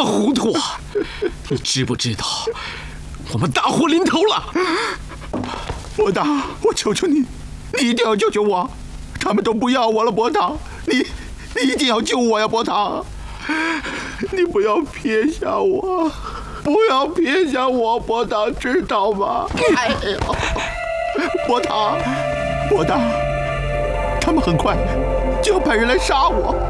么糊涂啊？你知不知道，我们大祸临头了？ 伯大，我求求你，你一定要救救我！他们都不要我了，伯大，你一定要救我呀，伯大！你不要撇下我，不要撇下我，伯大，知道吗？哎呦，伯大，他们很快就要派人来杀我。